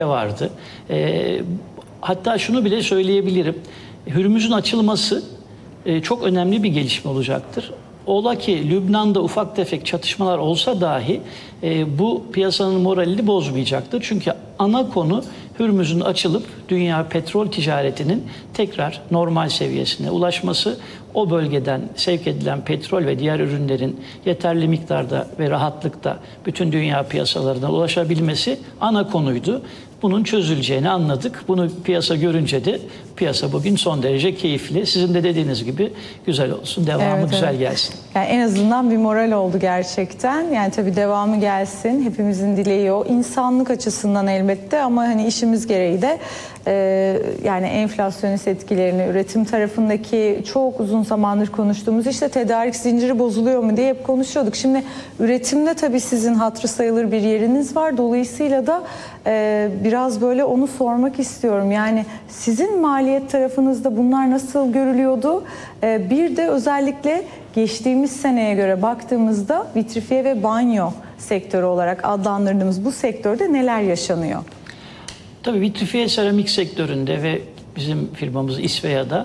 vardı. Hatta şunu bile söyleyebilirim. Hürmüz'ün açılması çok önemli bir gelişme olacaktır. Ola ki Lübnan'da ufak tefek çatışmalar olsa dahi bu piyasanın moralini bozmayacaktır. Çünkü ana konu Hürmüz'ün açılıp dünya petrol ticaretinin tekrar normal seviyesine ulaşması, o bölgeden sevk edilen petrol ve diğer ürünlerin yeterli miktarda ve rahatlıkta bütün dünya piyasalarına ulaşabilmesi ana konuydu. Bunun çözüleceğini anladık. Bunu piyasa görünce de piyasa bugün son derece keyifli. Sizin de dediğiniz gibi güzel olsun, devamı güzel gelsin. Yani en azından bir moral oldu gerçekten. Yani tabii devamı gelsin. Hepimizin dileği o. İnsanlık açısından elbette ama hani işimiz gereği de yani enflasyonist etkilerini, üretim tarafındaki çok uzun zamandır konuştuğumuz işte tedarik zinciri bozuluyor mu diye hep konuşuyorduk. Şimdi üretimde tabii sizin hatırı sayılır bir yeriniz var. Dolayısıyla da biraz böyle onu sormak istiyorum. Yani sizin maliyet tarafınızda bunlar nasıl görülüyordu? Bir de özellikle geçtiğimiz seneye göre baktığımızda vitrifiye ve banyo sektörü olarak adlandırdığımız bu sektörde neler yaşanıyor? Tabii vitrifiye seramik sektöründe ve bizim firmamız İsvea'da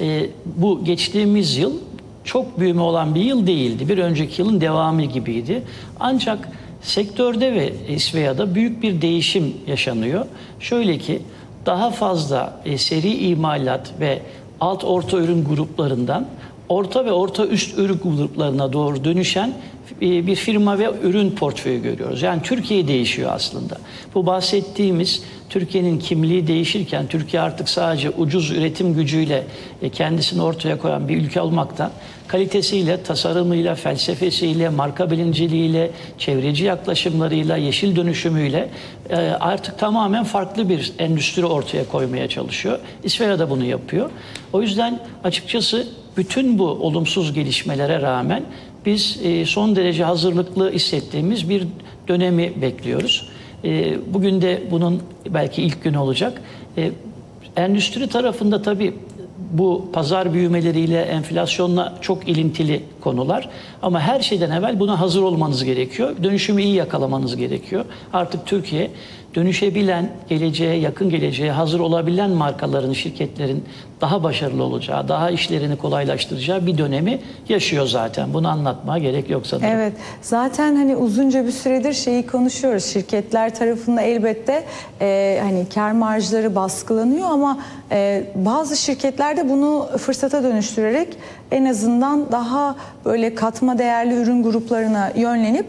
bu geçtiğimiz yıl çok büyüme olan bir yıl değildi. Bir önceki yılın devamı gibiydi. Ancak sektörde ve İsvea'da büyük bir değişim yaşanıyor. Şöyle ki daha fazla seri imalat ve alt orta ürün gruplarından orta ve orta üst ürün gruplarına doğru dönüşen bir firma ve ürün portföyü görüyoruz. Yani Türkiye değişiyor aslında. Bu bahsettiğimiz Türkiye'nin kimliği değişirken Türkiye artık sadece ucuz üretim gücüyle kendisini ortaya koyan bir ülke olmaktan kalitesiyle, tasarımıyla, felsefesiyle, marka bilinciliğiyle, çevreci yaklaşımlarıyla, yeşil dönüşümüyle artık tamamen farklı bir endüstri ortaya koymaya çalışıyor. İsveç de bunu yapıyor. O yüzden açıkçası bütün bu olumsuz gelişmelere rağmen biz son derece hazırlıklı hissettiğimiz bir dönemi bekliyoruz. Bugün de bunun belki ilk günü olacak. Endüstri tarafında tabii bu pazar büyümeleriyle, enflasyonla çok ilintili konular. Ama her şeyden evvel buna hazır olmanız gerekiyor. Dönüşümü iyi yakalamanız gerekiyor. Artık Türkiye dönüşebilen, geleceğe, yakın geleceğe hazır olabilen markaların, şirketlerin daha başarılı olacağı, daha işlerini kolaylaştıracağı bir dönemi yaşıyor zaten. Bunu anlatmaya gerek yok sanırım. Evet, zaten hani uzunca bir süredir şeyi konuşuyoruz. Şirketler tarafında elbette hani kar marjları baskılanıyor ama bazı şirketler de bunu fırsata dönüştürerek en azından daha böyle katma değerli ürün gruplarına yönlenip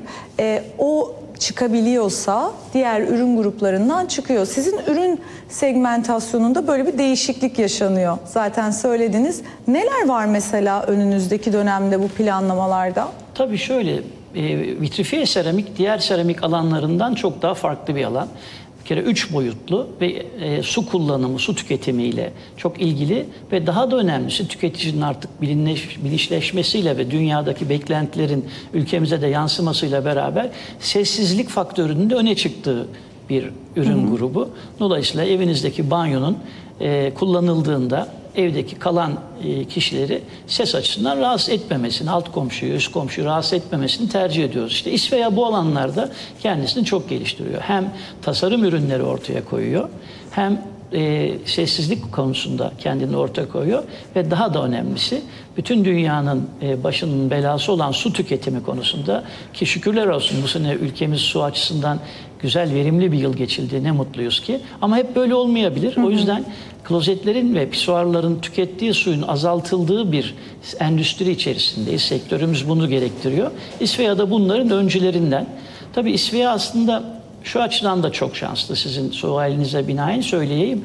o çıkabiliyorsa diğer ürün gruplarından çıkıyor. Sizin ürün segmentasyonunda böyle bir değişiklik yaşanıyor. Zaten söylediniz. Neler var mesela önünüzdeki dönemde bu planlamalarda? Tabii şöyle, vitrifiye seramik diğer seramik alanlarından çok daha farklı bir alan. Bir kere 3 boyutlu ve su kullanımı, su tüketimiyle çok ilgili ve daha da önemlisi tüketicinin artık bilinçleşmesiyle ve dünyadaki beklentilerin ülkemize de yansımasıyla beraber sessizlik faktörünün de öne çıktığı bir ürün grubu. Dolayısıyla evinizdeki banyonun kullanıldığında evdeki kalan kişileri ses açısından rahatsız etmemesini, alt komşuyu, üst komşuyu rahatsız etmemesini tercih ediyoruz. İşte İsveç bu alanlarda kendisini çok geliştiriyor. Hem tasarım ürünleri ortaya koyuyor, hem sessizlik konusunda kendini ortaya koyuyor ve daha da önemlisi bütün dünyanın başının belası olan su tüketimi konusunda ki şükürler olsun bu sene ülkemiz su açısından güzel, verimli bir yıl geçildi. Ne mutluyuz ki. Ama hep böyle olmayabilir. O yüzden klozetlerin ve pisuarların tükettiği suyun azaltıldığı bir endüstri içerisindeyiz. Sektörümüz bunu gerektiriyor. İsveç da bunların öncülerinden. Tabii İsveç aslında şu açıdan da çok şanslı. Sizin sualinize binaen söyleyeyim.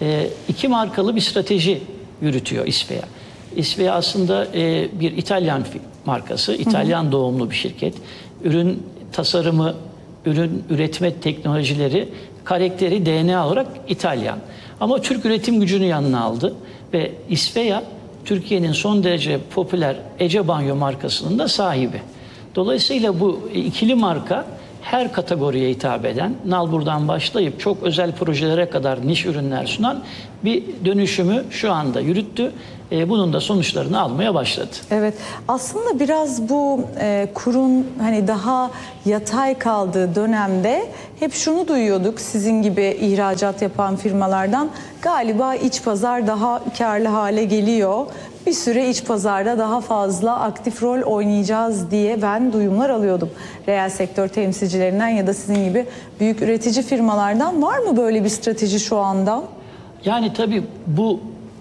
2 markalı bir strateji yürütüyor İsveç. İsveç aslında bir İtalyan markası, İtalyan doğumlu bir şirket. Ürün tasarımı, ürün üretme teknolojileri, karakteri, DNA olarak İtalyan. Ama Türk üretim gücünü yanına aldı ve İsveç Türkiye'nin son derece popüler Ece Banyo markasının da sahibi. Dolayısıyla bu ikili marka her kategoriye hitap eden, nalburdan başlayıp çok özel projelere kadar niş ürünler sunan bir dönüşümü şu anda yürüttü. Bunun da sonuçlarını almaya başladı. Evet, aslında biraz bu kurun hani daha yatay kaldığı dönemde hep şunu duyuyorduk sizin gibi ihracat yapan firmalardan, galiba iç pazar daha karlı hale geliyor. Bir süre iç pazarda daha fazla aktif rol oynayacağız diye ben duyumlar alıyordum. Reel sektör temsilcilerinden ya da sizin gibi büyük üretici firmalardan. Var mı böyle bir strateji şu anda? Yani tabii bu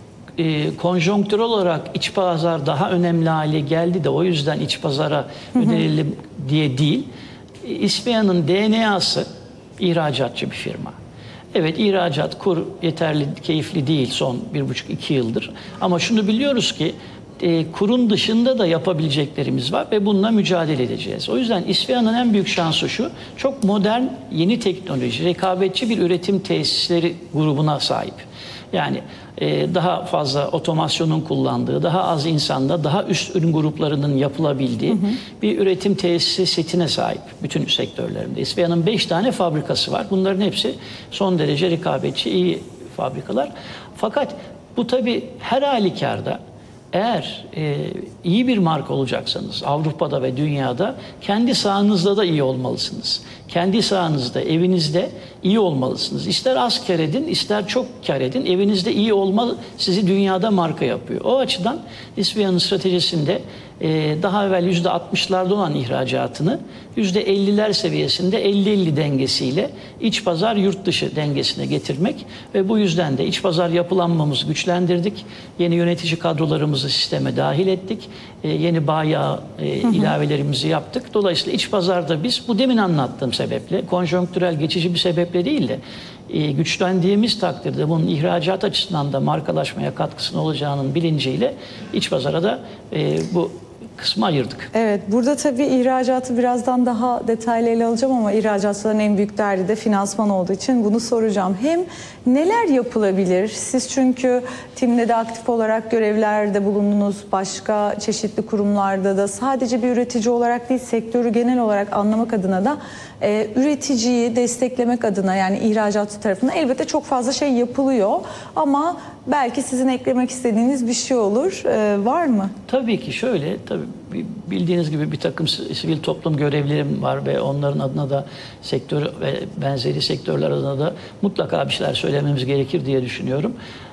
konjonktürel olarak iç pazar daha önemli hale geldi de o yüzden iç pazara yönelelim diye değil. İsveyan'ın DNA'sı ihracatçı bir firma. Evet, ihracat kur yeterli, keyifli değil son 1,5-2 yıldır. Ama şunu biliyoruz ki kurun dışında da yapabileceklerimiz var ve bununla mücadele edeceğiz. O yüzden İsveyan'ın en büyük şansı şu: çok modern, yeni teknoloji, rekabetçi bir üretim tesisleri grubuna sahip. Yani daha fazla otomasyonun kullandığı, daha az insanda, daha üst ürün gruplarının yapılabildiği bir üretim tesisi setine sahip bütün sektörlerinde. İsveyan'ın 5 tane fabrikası var. Bunların hepsi son derece rekabetçi, iyi fabrikalar. Fakat bu tabii her halükarda, eğer iyi bir marka olacaksanız Avrupa'da ve dünyada kendi sahanızda da iyi olmalısınız. Kendi sahanızda, evinizde iyi olmalısınız. İster az kar edin, ister çok kar edin. Evinizde iyi olmalı, sizi dünyada marka yapıyor. O açıdan İsveyan'ın stratejisinde daha evvel %60'larda olan ihracatını %50'ler seviyesinde 50-50 dengesiyle iç pazar yurt dışı dengesine getirmek ve bu yüzden de iç pazar yapılanmamızı güçlendirdik. Yeni yönetici kadrolarımızı sisteme dahil ettik. Yeni bayağı ilavelerimizi yaptık. Dolayısıyla iç pazarda biz bu demin anlattığım sebeple, konjonktürel geçici bir sebeple değil de güçlendiğimiz takdirde bunun ihracat açısından da markalaşmaya katkısının olacağının bilinciyle iç pazara da bu kısmı ayırdık. Evet, burada tabii ihracatı birazdan daha detaylı ele alacağım ama ihracatçıların en büyük derdi de finansman olduğu için bunu soracağım. Hem neler yapılabilir? Siz çünkü TİM'de de aktif olarak görevlerde bulundunuz. Başka çeşitli kurumlarda da, sadece bir üretici olarak değil, sektörü genel olarak anlamak adına da üreticiyi desteklemek adına, yani ihracatçı tarafından elbette çok fazla şey yapılıyor. Ama belki sizin eklemek istediğiniz bir şey olur. Var mı? Tabii ki şöyle, tabii bildiğiniz gibi bir takım sivil toplum görevlilerim var ve onların adına da sektör ve benzeri sektörler adına da mutlaka bir şeyler söylememiz gerekir diye düşünüyorum.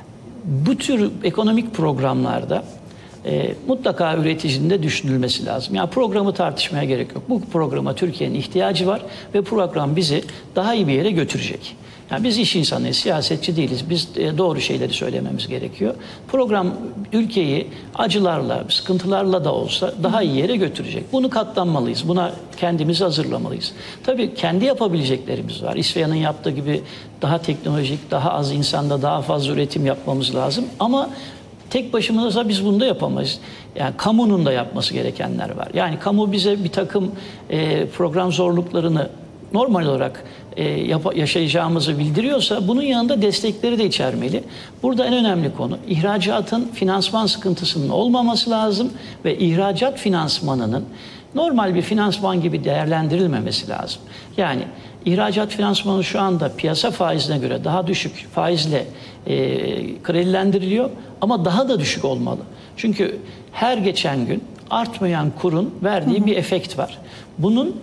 Bu tür ekonomik programlarda mutlaka üreticinin de düşünülmesi lazım. Yani programı tartışmaya gerek yok. Bu programa Türkiye'nin ihtiyacı var ve program bizi daha iyi bir yere götürecek. Yani biz iş insanıyız, siyasetçi değiliz. Biz doğru şeyleri söylememiz gerekiyor. Program ülkeyi acılarla, sıkıntılarla da olsa daha iyi yere götürecek. Bunu katlanmalıyız. Buna kendimizi hazırlamalıyız. Tabii kendi yapabileceklerimiz var. İsveyan'ın yaptığı gibi daha teknolojik, daha az insanda daha fazla üretim yapmamız lazım. Ama tek başımıza biz bunu da yapamayız. Yani kamunun da yapması gerekenler var. Yani kamu bize bir takım program zorluklarını normal olarak yaşayacağımızı bildiriyorsa bunun yanında destekleri de içermeli. Burada en önemli konu ihracatın finansman sıkıntısının olmaması lazım ve ihracat finansmanının normal bir finansman gibi değerlendirilmemesi lazım. Yani ihracat finansmanı şu anda piyasa faizine göre daha düşük faizle kredilendiriliyor ama daha da düşük olmalı. Çünkü her geçen gün artmayan kurun verdiği bir efekt var. Bunun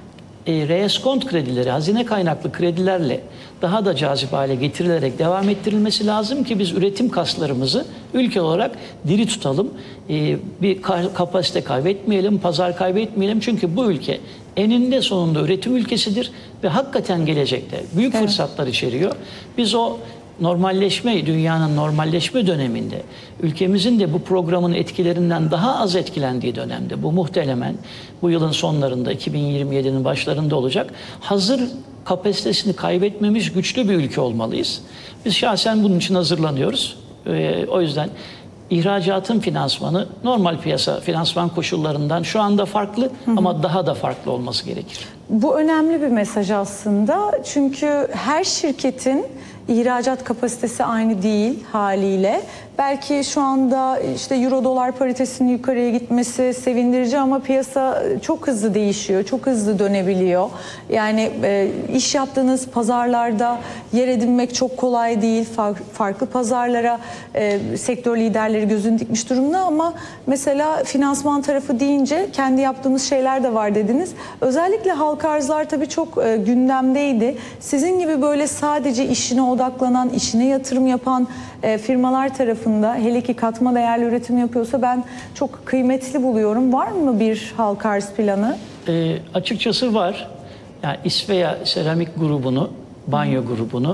reeskont kredileri, hazine kaynaklı kredilerle daha da cazip hale getirilerek devam ettirilmesi lazım ki biz üretim kaslarımızı ülke olarak diri tutalım. Bir kapasite kaybetmeyelim, pazar kaybetmeyelim. Çünkü bu ülke eninde sonunda üretim ülkesidir ve hakikaten gelecekte büyük fırsatlar içeriyor. Biz o normalleşme, dünyanın normalleşme döneminde ülkemizin de bu programın etkilerinden daha az etkilendiği dönemde, bu muhtemelen bu yılın sonlarında 2027'nin başlarında olacak, hazır kapasitesini kaybetmemiş güçlü bir ülke olmalıyız. Biz şahsen bunun için hazırlanıyoruz. O yüzden ihracatın finansmanı normal piyasa finansman koşullarından şu anda farklı ama daha da farklı olması gerekir. Bu önemli bir mesaj aslında. Çünkü her şirketin ihracat kapasitesi aynı değil haliyle. Belki şu anda işte euro dolar paritesinin yukarıya gitmesi sevindirici ama piyasa çok hızlı değişiyor, çok hızlı dönebiliyor. Yani iş yaptığınız pazarlarda yer edinmek çok kolay değil. Farklı pazarlara sektör liderleri gözünü dikmiş durumda ama mesela finansman tarafı deyince kendi yaptığımız şeyler de var dediniz. Özellikle halka arzlar tabii çok gündemdeydi. Sizin gibi böyle sadece işine odaklanan, işine yatırım yapan firmalar tarafında, hele ki katma değerli üretim yapıyorsa ben çok kıymetli buluyorum. Var mı bir halka arz planı? Açıkçası var. Yani İsveya Seramik grubunu, banyo grubunu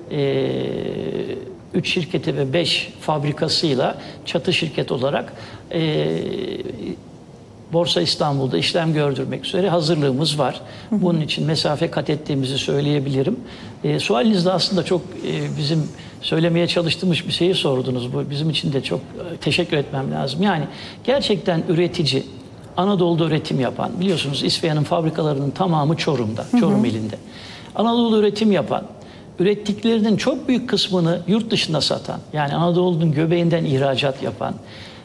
3 şirketi ve 5 fabrikasıyla çatı şirket olarak Borsa İstanbul'da işlem gördürmek üzere hazırlığımız var. Bunun için mesafe kat ettiğimizi söyleyebilirim. Sualinizde aslında çok bizim söylemeye çalıştığımız bir şeyi sordunuz. Bu bizim için de çok teşekkür etmem lazım. Yani gerçekten üretici, Anadolu'da üretim yapan, biliyorsunuz İsveyan'ın fabrikalarının tamamı Çorum'da, Çorum ilinde. Anadolu'da üretim yapan, ürettiklerinin çok büyük kısmını yurt dışına satan, yani Anadolu'nun göbeğinden ihracat yapan,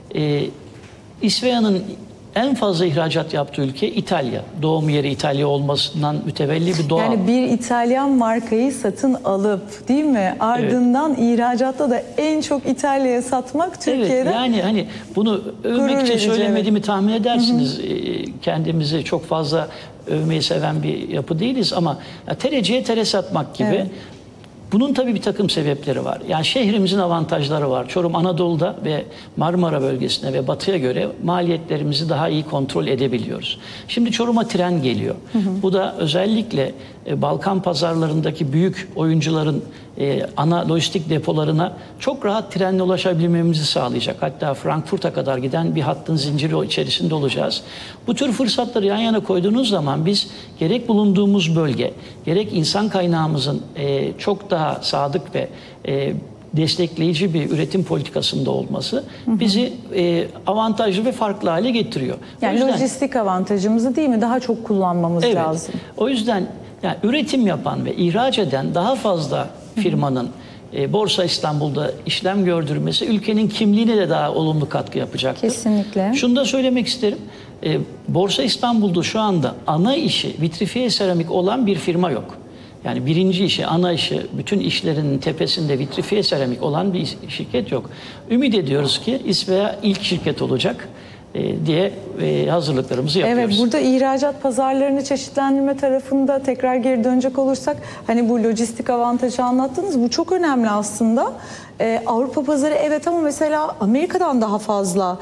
İsveyan'ın en fazla ihracat yaptığı ülke İtalya. Doğum yeri İtalya olmasından mütevelli bir doğa. Yani bir İtalyan markayı satın alıp değil mi? Ardından evet, ihracatta da en çok İtalya'ya satmak Türkiye'de. Evet, yani hani bunu övmek için söylemediğimi tahmin edersiniz. Kendimizi çok fazla övmeyi seven bir yapı değiliz ama tereciye tere satmak gibi. Evet. Bunun tabii bir takım sebepleri var. Yani şehrimizin avantajları var. Çorum Anadolu'da ve Marmara bölgesine ve batıya göre maliyetlerimizi daha iyi kontrol edebiliyoruz. Şimdi Çorum'a tren geliyor. Bu da özellikle Balkan pazarlarındaki büyük oyuncuların ana lojistik depolarına çok rahat trenle ulaşabilmemizi sağlayacak. Hatta Frankfurt'a kadar giden bir hattın zinciri içerisinde olacağız. Bu tür fırsatları yan yana koyduğunuz zaman biz gerek bulunduğumuz bölge, gerek insan kaynağımızın çok daha sadık ve destekleyici bir üretim politikasında olması bizi avantajlı ve farklı hale getiriyor. Yani yüzden, lojistik avantajımızı değil mi daha çok kullanmamız lazım. O yüzden yani üretim yapan ve ihraç eden daha fazla firmanın Borsa İstanbul'da işlem gördürmesi ülkenin kimliğine de daha olumlu katkı yapacaktır. Kesinlikle. Şunu da söylemek isterim. Borsa İstanbul'da şu anda ana işi vitrifiye seramik olan bir firma yok. Yani birinci işi, ana işi, bütün işlerinin tepesinde vitrifiye seramik olan bir şirket yok. Ümit ediyoruz ki İsveya ilk şirket olacak diye hazırlıklarımızı yapıyoruz. Evet, burada ihracat pazarlarını çeşitlendirme tarafında tekrar geri dönecek olursak hani bu lojistik avantajı anlattınız. Bu çok önemli aslında. Avrupa pazarı evet ama mesela Amerika'dan daha fazla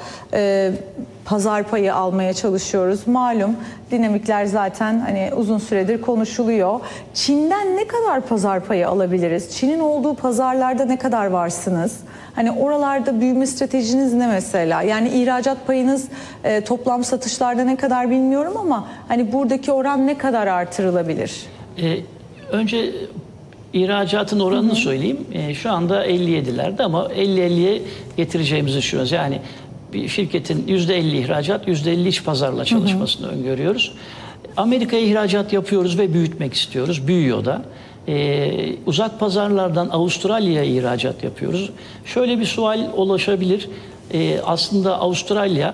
pazar payı almaya çalışıyoruz. Malum dinamikler zaten hani uzun süredir konuşuluyor. Çin'den ne kadar pazar payı alabiliriz? Çin'in olduğu pazarlarda ne kadar varsınız? Hani oralarda büyüme stratejiniz ne mesela? Yani ihracat payınız toplam satışlarda ne kadar bilmiyorum ama hani buradaki oran ne kadar artırılabilir? Önce ihracatın oranını söyleyeyim. Şu anda 57'lerde ama 50-50'ye getireceğimizi düşünüyoruz. Yani bir şirketin %50 ihracat, %50 iç pazarla çalışmasını öngörüyoruz. Amerika'ya ihracat yapıyoruz ve büyütmek istiyoruz. Büyüyor da. Uzak pazarlardan Avustralya'ya ihracat yapıyoruz. Şöyle bir sual ulaşabilir. Aslında Avustralya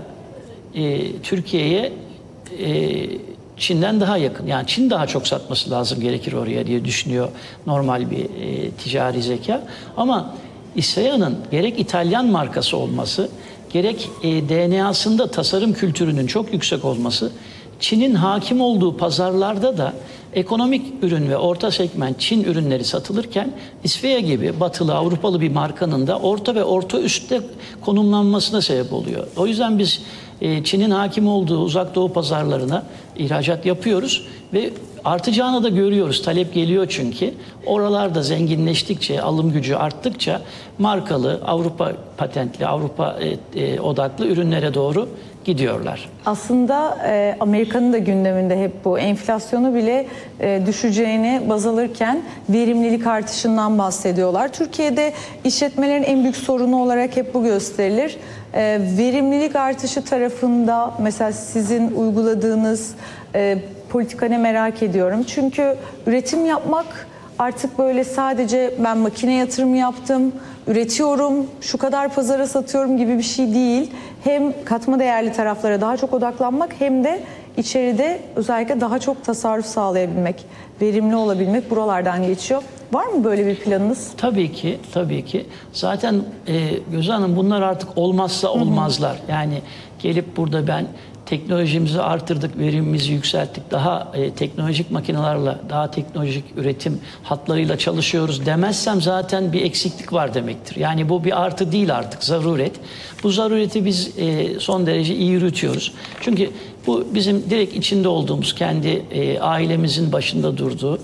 Türkiye'ye Çin'den daha yakın. Yani Çin daha çok satması lazım gerekir oraya diye düşünüyor normal bir ticari zeka. Ama İsveyan'ın gerek İtalyan markası olması, gerek DNA'sında tasarım kültürünün çok yüksek olması, Çin'in hakim olduğu pazarlarda da ekonomik ürün ve orta segment Çin ürünleri satılırken İsveya gibi batılı Avrupalı bir markanın da orta ve orta üstte konumlanmasına sebep oluyor. O yüzden biz Çin'in hakim olduğu uzak doğu pazarlarına ihracat yapıyoruz ve artacağını da görüyoruz. Talep geliyor çünkü. Oralarda zenginleştikçe, alım gücü arttıkça markalı, Avrupa patentli, Avrupa odaklı ürünlere doğru gidiyorlar. Aslında Amerika'nın da gündeminde hep bu enflasyonu bile düşeceğini baz alırken verimlilik artışından bahsediyorlar. Türkiye'de işletmelerin en büyük sorunu olarak hep bu gösterilir. Verimlilik artışı tarafında mesela sizin uyguladığınız politika ne merak ediyorum. Çünkü üretim yapmak artık böyle sadece ben makine yatırımı yaptım, üretiyorum, şu kadar pazara satıyorum gibi bir şey değil. Hem katma değerli taraflara daha çok odaklanmak hem de içeride özellikle daha çok tasarruf sağlayabilmek, verimli olabilmek buralardan geçiyor. Var mı böyle bir planınız? Tabii ki, tabii ki. Zaten Gözde Hanım bunlar artık olmazsa olmazlar. Yani gelip burada ben teknolojimizi artırdık, verimimizi yükselttik, daha teknolojik makinelerle, daha teknolojik üretim hatlarıyla çalışıyoruz demezsem zaten bir eksiklik var demektir. Yani bu bir artı değil artık, zaruret. Bu zarureti biz son derece iyi yürütüyoruz. Çünkü bu bizim direkt içinde olduğumuz, kendi ailemizin başında durduğu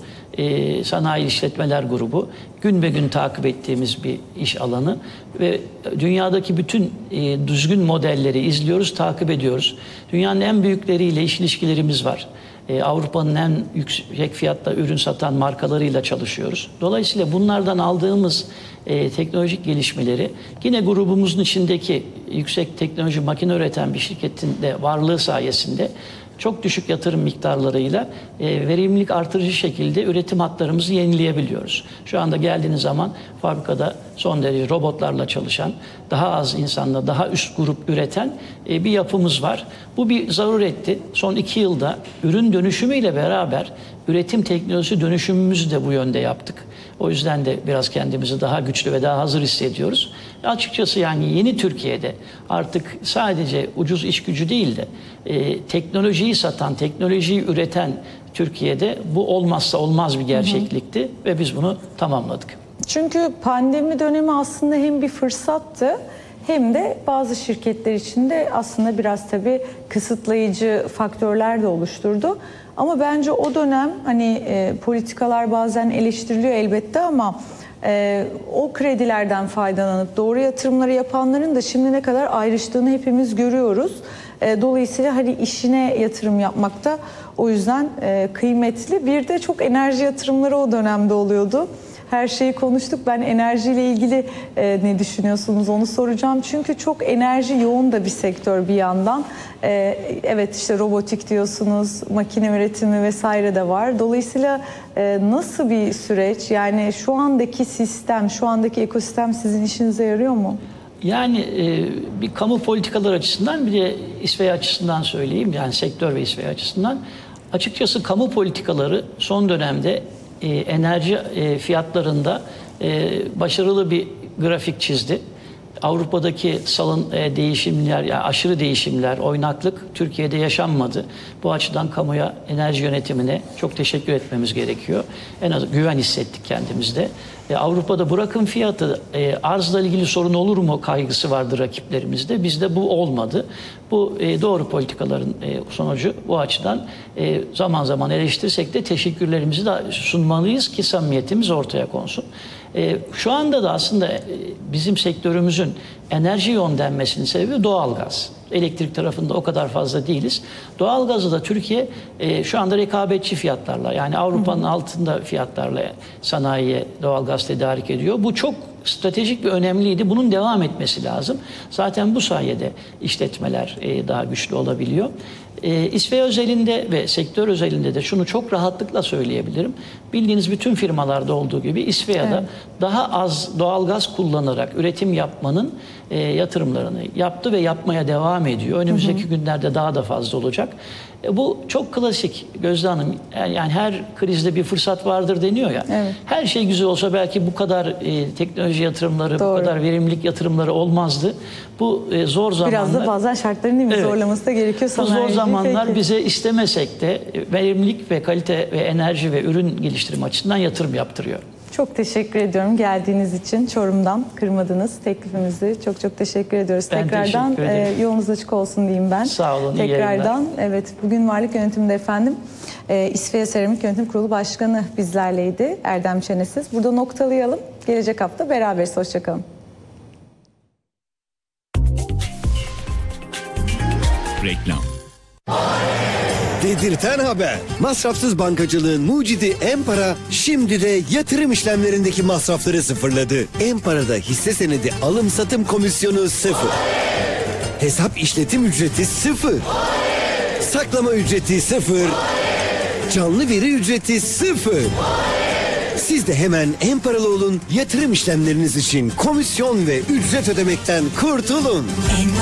sanayi işletmeler grubu, gün be gün takip ettiğimiz bir iş alanı ve dünyadaki bütün düzgün modelleri izliyoruz, takip ediyoruz. Dünyanın en büyükleriyle iş ilişkilerimiz var. Avrupa'nın en yüksek fiyatta ürün satan markalarıyla çalışıyoruz. Dolayısıyla bunlardan aldığımız teknolojik gelişmeleri yine grubumuzun içindeki yüksek teknoloji makine üreten bir şirketin de varlığı sayesinde çok düşük yatırım miktarlarıyla verimlilik artırıcı şekilde üretim hatlarımızı yenileyebiliyoruz. Şu anda geldiğiniz zaman fabrikada son derece robotlarla çalışan, daha az insanla daha üst grup üreten bir yapımız var. Bu bir zaruretti. Son 2 yılda ürün dönüşümüyle beraber üretim teknolojisi dönüşümümüzü de bu yönde yaptık. O yüzden de biraz kendimizi daha güçlü ve daha hazır hissediyoruz. Açıkçası yani yeni Türkiye'de artık sadece ucuz iş gücü değil de teknolojiyi satan, teknolojiyi üreten Türkiye'de bu olmazsa olmaz bir gerçeklikti ve biz bunu tamamladık. Çünkü pandemi dönemi aslında hem bir fırsattı hem de bazı şirketler için de aslında biraz tabii kısıtlayıcı faktörler de oluşturdu. Ama bence o dönem hani politikalar bazen eleştiriliyor elbette ama o kredilerden faydalanıp doğru yatırımları yapanların da şimdi ne kadar ayrıştığını hepimiz görüyoruz. Dolayısıyla hani işine yatırım yapmak da o yüzden kıymetli. Bir de çok enerji yatırımları o dönemde oluyordu. Her şeyi konuştuk. Ben enerjiyle ilgili ne düşünüyorsunuz onu soracağım. Çünkü çok enerji yoğun da bir sektör bir yandan. Evet işte robotik diyorsunuz, makine üretimi vesaire de var. Dolayısıyla nasıl bir süreç? Yani şu andaki sistem, şu andaki ekosistem sizin işinize yarıyor mu? Yani bir kamu politikalar açısından bir de İSVE açısından söyleyeyim. Yani sektör ve İSVE açısından. Açıkçası kamu politikaları son dönemde enerji fiyatlarında başarılı bir grafik çizdi. Avrupa'daki değişimler, yani aşırı değişimler, oynaklık Türkiye'de yaşanmadı. Bu açıdan kamuya, enerji yönetimine çok teşekkür etmemiz gerekiyor. En az güven hissettik kendimizde. Avrupa'da bırakın fiyatı, arzla ilgili sorun olur mu kaygısı vardı rakiplerimizde. Bizde bu olmadı. Bu doğru politikaların sonucu. Bu açıdan zaman zaman eleştirsek de teşekkürlerimizi de sunmalıyız ki samimiyetimiz ortaya konsun. Şu anda da aslında bizim sektörümüzün enerji yoğun denmesinin sebebi doğalgaz. Elektrik tarafında o kadar fazla değiliz. Doğalgazı da Türkiye şu anda rekabetçi fiyatlarla, yani Avrupa'nın altında fiyatlarla sanayiye doğalgaz tedarik ediyor. Bu çok stratejik ve önemliydi. Bunun devam etmesi lazım. Zaten bu sayede işletmeler daha güçlü olabiliyor. İSVE özelinde ve sektör özelinde de şunu çok rahatlıkla söyleyebilirim. Bildiğiniz bütün firmalarda olduğu gibi İSVE'de daha az doğalgaz kullanarak üretim yapmanın yatırımlarını yaptı ve yapmaya devam ediyor. Önümüzdeki günlerde daha da fazla olacak. Bu çok klasik Gözde Hanım. Yani her krizde bir fırsat vardır deniyor ya. Evet. Her şey güzel olsa belki bu kadar teknoloji yatırımları, bu kadar verimlilik yatırımları olmazdı. Bu zor zamanlar. Biraz da bazen şartların değil mi? Zorlaması da gerekiyor. Bu zor zamanlar bize istemesek de verimlilik ve kalite ve enerji ve ürün geliştirme açısından yatırım yaptırıyor. Çok teşekkür ediyorum geldiğiniz için. Çorum'dan kırmadınız teklifimizi. Çok çok teşekkür ediyoruz. Ben tekrardan teşekkür yolunuz açık olsun diyeyim ben. Sağ olun. Tekrardan evet, bugün Varlık Yönetiminde efendim İSVE Seramik Yönetim Kurulu Başkanı bizlerleydi. Erdem Çenesiz. Burada noktalayalım. Gelecek hafta beraberiz. Hoşçakalın. Reklam. Dedirten haber. Masrafsız bankacılığın mucidi Empara şimdi de yatırım işlemlerindeki masrafları sıfırladı. Empara'da hisse senedi alım satım komisyonu 0. Hesap işletim ücreti 0. Saklama ücreti 0. Canlı veri ücreti 0. Siz de hemen En-Paralı olun, yatırım işlemleriniz için komisyon ve ücret ödemekten kurtulun.